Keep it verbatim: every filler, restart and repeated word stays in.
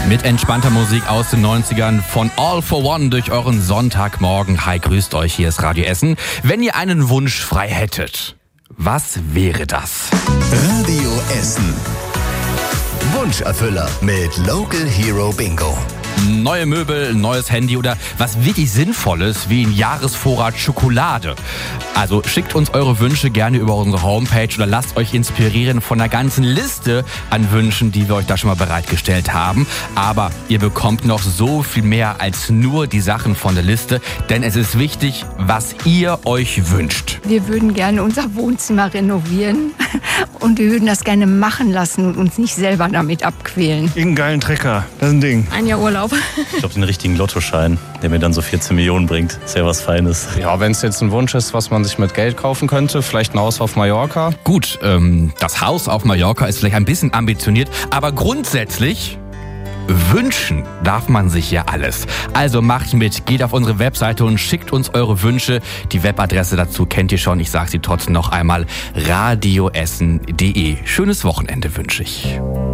Mit entspannter Musik aus den neunzigern von All for One durch euren Sonntagmorgen. Hi, grüßt euch, hier ist Radio Essen. Wenn ihr einen Wunsch frei hättet, was wäre das? Radio Essen. Wunscherfüller mit Local Hero Bingo. Neue Möbel, neues Handy oder was wirklich Sinnvolles wie ein Jahresvorrat Schokolade. Also schickt uns eure Wünsche gerne über unsere Homepage oder lasst euch inspirieren von einer ganzen Liste an Wünschen, die wir euch da schon mal bereitgestellt haben. Aber ihr bekommt noch so viel mehr als nur die Sachen von der Liste, denn es ist wichtig, was ihr euch wünscht. Wir würden gerne unser Wohnzimmer renovieren und wir würden das gerne machen lassen und uns nicht selber damit abquälen. Irgendeinen geilen Trecker, das ist ein Ding. Ein Jahr Urlaub. Ich glaube, den richtigen Lottoschein, der mir dann so vierzehn Millionen bringt. Ist ja was Feines. Ja, wenn es jetzt ein Wunsch ist, was man sich mit Geld kaufen könnte, vielleicht ein Haus auf Mallorca. Gut, ähm, das Haus auf Mallorca ist vielleicht ein bisschen ambitioniert, aber grundsätzlich wünschen darf man sich ja alles. Also macht mit, geht auf unsere Webseite und schickt uns eure Wünsche. Die Webadresse dazu kennt ihr schon, ich sage sie trotzdem noch einmal, radioessen punkt de. Schönes Wochenende wünsche ich.